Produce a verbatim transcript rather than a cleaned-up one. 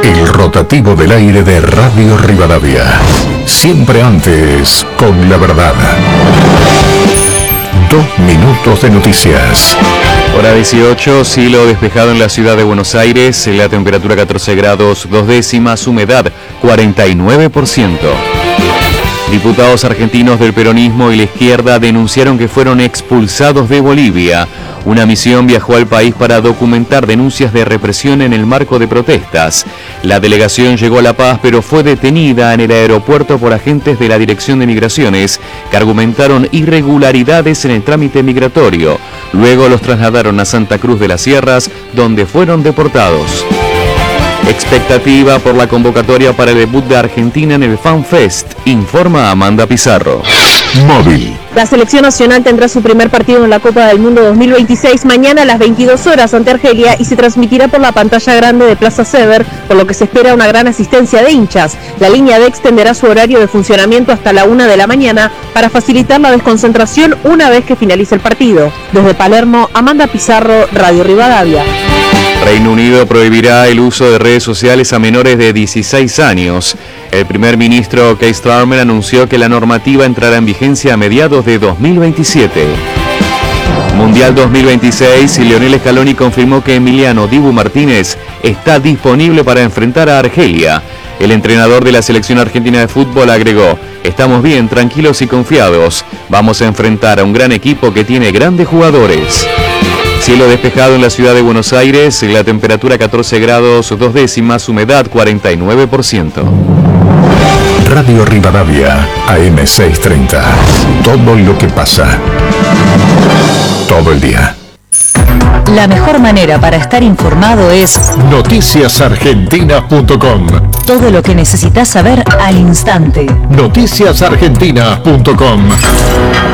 El rotativo del aire de Radio Rivadavia. Siempre antes, con la verdad. Dos minutos de noticias. Hora dieciocho, cielo despejado en la ciudad de Buenos Aires, la temperatura catorce grados, dos décimas, humedad cuarenta y nueve por ciento. Diputados argentinos del peronismo y la izquierda denunciaron que fueron expulsados de Bolivia. Una misión viajó al país para documentar denuncias de represión en el marco de protestas. La delegación llegó a La Paz, pero fue detenida en el aeropuerto por agentes de la Dirección de Migraciones que argumentaron irregularidades en el trámite migratorio. Luego los trasladaron a Santa Cruz de las Sierras, donde fueron deportados. Expectativa por la convocatoria para el debut de Argentina en el FanFest, informa Amanda Pizarro. Móvil. La selección nacional tendrá su primer partido en la Copa del Mundo dos mil veintiséis mañana a las veintidós horas ante Argelia y se transmitirá por la pantalla grande de Plaza Sever, por lo que se espera una gran asistencia de hinchas. La línea D extenderá su horario de funcionamiento hasta la una de la mañana para facilitar la desconcentración una vez que finalice el partido. Desde Palermo, Amanda Pizarro, Radio Rivadavia. Reino Unido prohibirá el uso de redes sociales a menores de dieciséis años. El primer ministro Keir Starmer anunció que la normativa entrará en vigencia a mediados de dos mil veintisiete. Mundial dos mil veintiséis, y Lionel Scaloni confirmó que Emiliano Dibu Martínez está disponible para enfrentar a Argelia. El entrenador de la selección argentina de fútbol agregó: estamos bien, tranquilos y confiados. Vamos a enfrentar a un gran equipo que tiene grandes jugadores. Cielo despejado en la ciudad de Buenos Aires, la temperatura catorce grados, dos décimas, humedad cuarenta y nueve por ciento. Radio Rivadavia, A M seiscientos treinta. Todo lo que pasa. Todo el día. La mejor manera para estar informado es noticias argentinas punto com. Todo lo que necesitas saber al instante. noticias argentinas punto com.